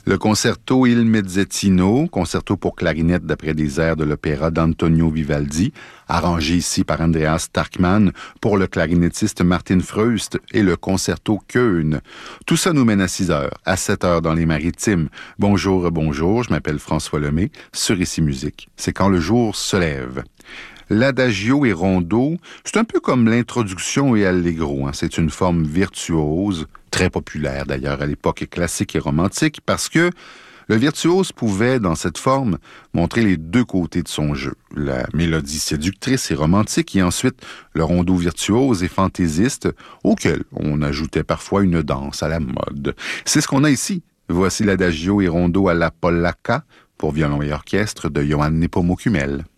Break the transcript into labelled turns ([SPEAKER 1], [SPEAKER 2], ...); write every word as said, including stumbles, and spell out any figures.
[SPEAKER 1] Le concerto Il Mezzettino, concerto pour clarinette d'après des airs de l'opéra d'Antonio Vivaldi, arrangé ici par Andreas Starkman pour le clarinettiste Martin Freust et le concerto Köhn. Tout ça nous mène à six heures, à sept heures dans les Maritimes. Bonjour, bonjour, je m'appelle François Lemay, sur Ici Musique. C'est quand le jour se lève. L'adagio et rondo, c'est un peu comme l'introduction et allegro. Hein. C'est une forme virtuose, très populaire d'ailleurs à l'époque classique et romantique, parce que le virtuose pouvait, dans cette forme, montrer les deux côtés de son jeu. La mélodie séductrice et romantique, et ensuite le rondo virtuose et fantaisiste, auquel on ajoutait parfois une danse à la mode. C'est ce qu'on a ici. Voici l'adagio et rondo à la polacca, pour violon et orchestre, de Johann Nepomuk Hummel.